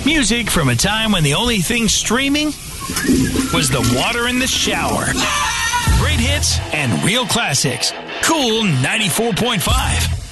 Music from a time when the only thing streaming was the water in the shower. Great hits and real classics. Cool 94.5.